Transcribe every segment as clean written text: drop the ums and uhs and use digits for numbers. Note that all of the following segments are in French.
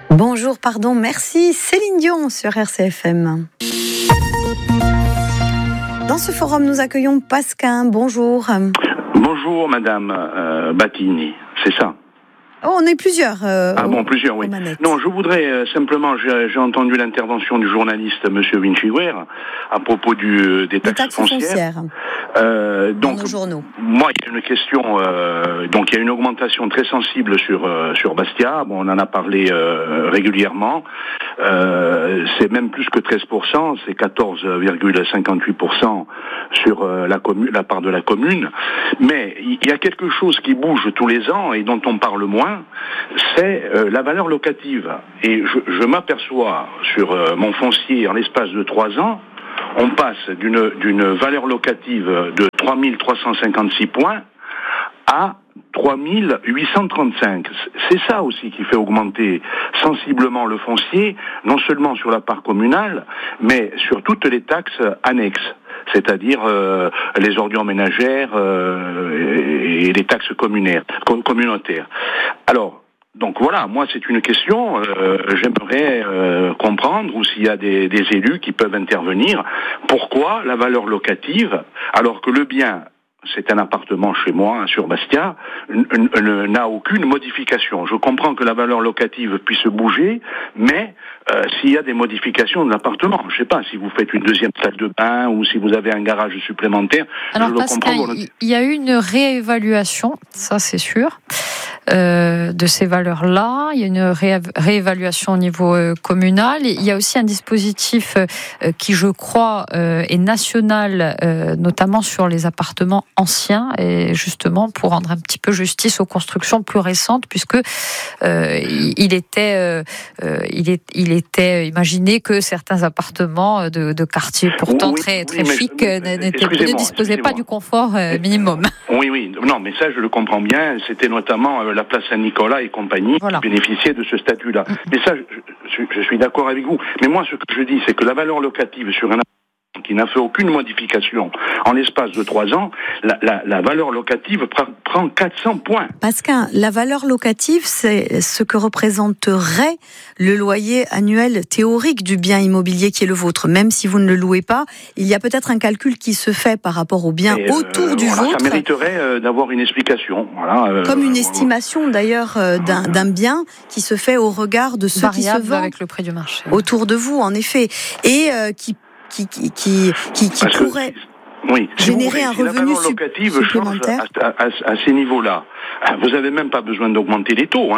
Bonjour, pardon, merci. Céline Dion sur RCFM. Dans ce forum, nous accueillons Pasquin. Bonjour. Bonjour, Madame Battini, c'est ça? Oh, on est plusieurs. Plusieurs, oui. Non, je voudrais simplement, j'ai entendu l'intervention du journaliste Monsieur Vinciguer à propos des taxes foncières. Dans nos journaux. Moi, il y a une question. Donc, il y a une augmentation très sensible sur Bastia. Bon, on en a parlé régulièrement. C'est même plus que 13%. C'est 14,58% sur la part de la commune. Mais il y a quelque chose qui bouge tous les ans et dont on parle moins. C'est la valeur locative. Et je m'aperçois sur mon foncier, en l'espace de 3 ans, on passe d'une valeur locative de 3356 points à 3835. C'est ça aussi qui fait augmenter sensiblement le foncier, non seulement sur la part communale, mais sur toutes les taxes annexes. C'est-à-dire les ordures ménagères et les taxes communautaires. Alors, donc voilà, moi c'est une question, j'aimerais comprendre, ou s'il y a des élus qui peuvent intervenir, pourquoi la valeur locative, alors que le bien, c'est un appartement chez moi, sur Bastia, n'a aucune modification. Je comprends que la valeur locative puisse bouger, mais s'il y a des modifications de l'appartement, je ne sais pas, si vous faites une deuxième salle de bain ou si vous avez un garage supplémentaire, alors, je le comprends. Il y a eu une réévaluation, ça c'est sûr, de ces valeurs-là. Il y a une réévaluation au niveau communal. Et il y a aussi un dispositif qui, je crois, est national, notamment sur les appartements anciens, et justement pour rendre un petit peu justice aux constructions plus récentes, puisque il était imaginé que certains appartements de quartiers pourtant très chics ne disposaient pas du confort minimum. Oui, non, mais ça je le comprends bien. C'était notamment la place Saint-Nicolas et compagnie qui bénéficiaient de ce statut-là. Mais ça, je suis d'accord avec vous. Mais moi, ce que je dis, c'est que la valeur locative sur un qui n'a fait aucune modification en l'espace de 3 ans, la valeur locative prend 400 points. Pasquin, la valeur locative, c'est ce que représenterait le loyer annuel théorique du bien immobilier qui est le vôtre. Même si vous ne le louez pas, il y a peut-être un calcul qui se fait par rapport au bien autour du vôtre. Ça mériterait d'avoir une explication. Comme une estimation d'ailleurs d'un bien qui se fait au regard de ce qui se vend avec le prix du marché autour de vous, en effet, et qui pourrait générer un revenu supplémentaire. À ces niveaux-là, vous n'avez même pas besoin d'augmenter les taux.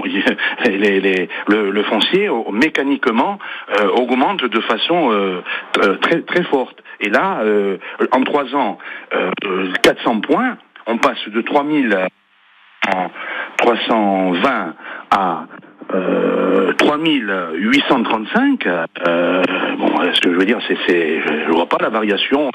Le foncier mécaniquement augmente de façon très très forte. Et là, en 3 ans, 400 points, on passe de 3320 à 3835. Ce que je veux dire, je vois pas la variation.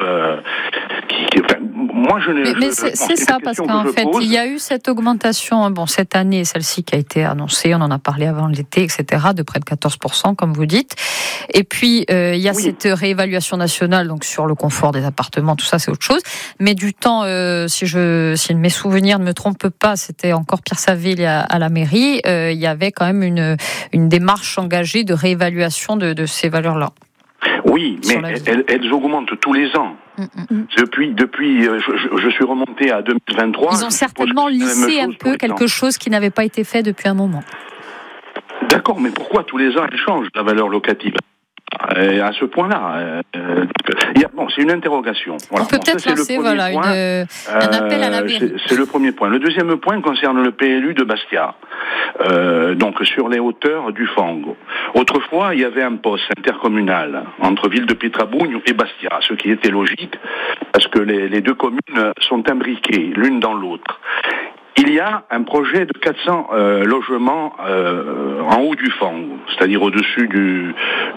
Moi, c'est ça, parce qu'en fait, il y a eu cette augmentation. Bon, cette année, celle-ci qui a été annoncée, on en a parlé avant l'été, etc., de près de 14%, comme vous dites. Et puis, il y a cette réévaluation nationale, donc sur le confort des appartements, tout ça, c'est autre chose. Mais du temps, si mes souvenirs ne me trompent pas, c'était encore Pierre Saville à la mairie. Il y avait quand même une démarche engagée de réévaluation de ces valeurs-là. Oui, mais elles augmentent tous les ans. Depuis, je suis remonté à 2023. Ils ont certainement lissé un peu quelque chose qui n'avait pas été fait depuis un moment. D'accord, mais pourquoi tous les ans elle change la valeur locative ? À ce point-là, c'est une interrogation. On peut peut-être lancer un appel à la mairie. C'est le premier point. Le deuxième point concerne le PLU de Bastia, donc sur les hauteurs du Fango. Autrefois, il y avait un poste intercommunal entre Ville de Pietrabougne et Bastia, ce qui était logique, parce que les deux communes sont imbriquées l'une dans l'autre. Il y a un projet de 400 logements en haut du Fango, c'est-à-dire au-dessus du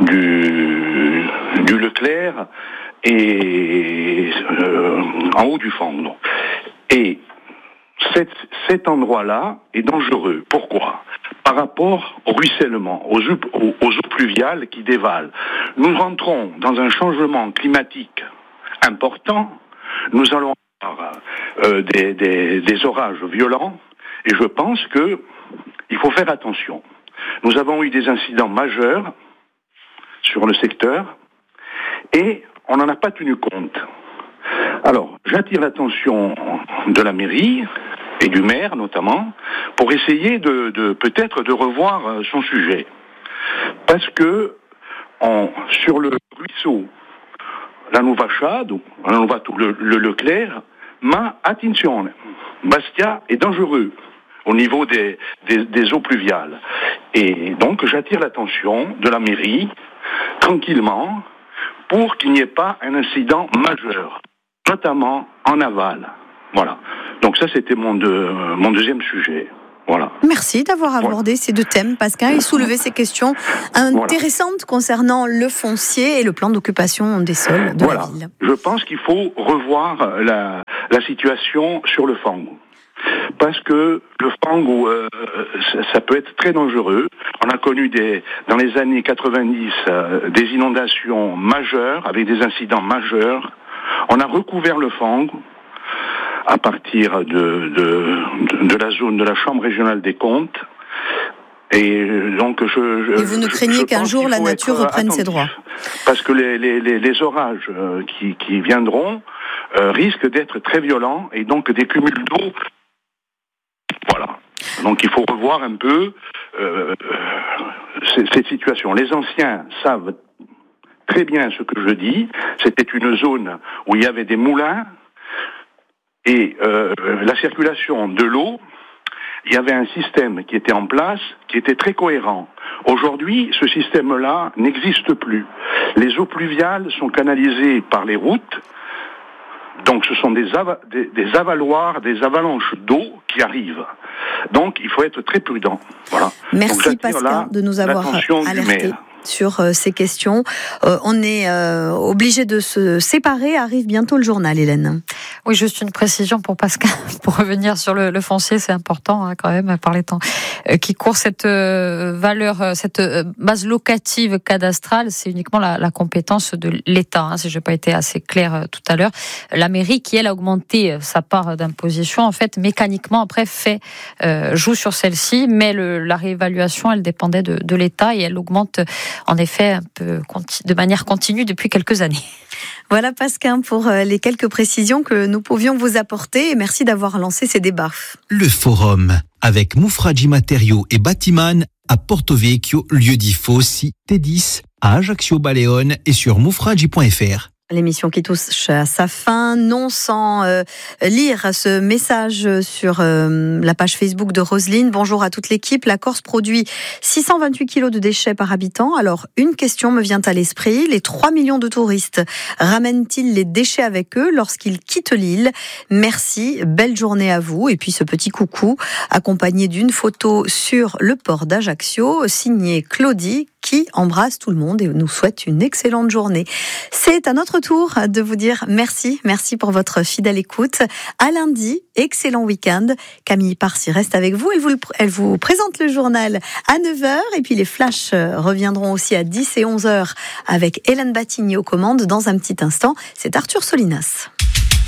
Leclerc et en haut du Fango. Et cet endroit-là est dangereux. Pourquoi ? Par rapport au ruissellement, aux eaux pluviales qui dévalent. Nous rentrons dans un changement climatique important. Nous allons avoir des orages violents, et je pense qu'il faut faire attention. nous avons eu des incidents majeurs sur le secteur et on n'en a pas tenu compte. Alors, j'attire l'attention de la mairie et du maire notamment pour essayer peut-être de revoir son sujet. Parce que sur le ruisseau, la Nuova Chado, la Nuova le Leclerc, ma attention, Bastia est dangereux au niveau des eaux pluviales. Et donc j'attire l'attention de la mairie, tranquillement, pour qu'il n'y ait pas un incident majeur, notamment en aval. Voilà. Donc ça, c'était mon deuxième sujet. Voilà. Merci d'avoir abordé ces deux thèmes, Pascal, et soulevé ces questions intéressantes concernant le foncier et le plan d'occupation des sols de la ville. Je pense qu'il faut revoir la situation sur le fango. Parce que le fango, ça peut être très dangereux. On a connu dans les années 90 des inondations majeures, avec des incidents majeurs. On a recouvert le fango à partir de la zone de la Chambre régionale des comptes. Et donc et vous ne craignez qu'un jour la nature reprenne ses droits? Parce que les orages qui viendront risquent d'être très violents et donc des cumuls d'eau. Voilà. Donc il faut revoir un peu cette situation. Les anciens savent très bien ce que je dis. C'était une zone où il y avait des moulins et la circulation de l'eau, il y avait un système qui était en place, qui était très cohérent. Aujourd'hui, ce système-là n'existe plus. Les eaux pluviales sont canalisées par les routes, donc ce sont des avaloirs, des avalanches d'eau qui arrivent. Donc il faut être très prudent. Voilà. Merci Pascal de nous avoir alertés sur ces questions. On est obligé de se séparer. Arrive bientôt le journal, Hélène. Oui, juste une précision pour Pascal, pour revenir sur le foncier, c'est important quand même par les temps qui courent. Cette valeur, cette base locative cadastrale, c'est uniquement la compétence de l'État. Si je n'ai pas été assez claire tout à l'heure, la mairie qui elle a augmenté sa part d'imposition, en fait mécaniquement après joue sur celle-ci, mais la réévaluation elle dépendait de l'État et elle augmente en effet un peu de manière continue depuis quelques années. Voilà Pascal pour les quelques précisions que nous pouvions vous apporter et merci d'avoir lancé ces débats. Le forum avec Mufragi Matériaux et Batiman à Porto Vecchio, lieu-dit Fossi, T10 à Ajaccio Baleone et sur mufragi.fr. L'émission qui touche à sa fin, non sans lire ce message sur la page Facebook de Roselyne. Bonjour à toute l'équipe. La Corse produit 628 kilos de déchets par habitant. Alors, une question me vient à l'esprit. Les 3 millions de touristes ramènent-ils les déchets avec eux lorsqu'ils quittent l'île? Merci, belle journée à vous. Et puis ce petit coucou, accompagné d'une photo sur le port d'Ajaccio, signée Claudie, qui embrasse tout le monde et nous souhaite une excellente journée. C'est à notre tour de vous dire merci pour votre fidèle écoute. À lundi, excellent week-end. Camille Parsi reste avec vous. Elle vous présente le journal à 9h et puis les flashs reviendront aussi à 10 et 11h avec Hélène Battigny aux commandes. Dans un petit instant, c'est Arthur Solinas.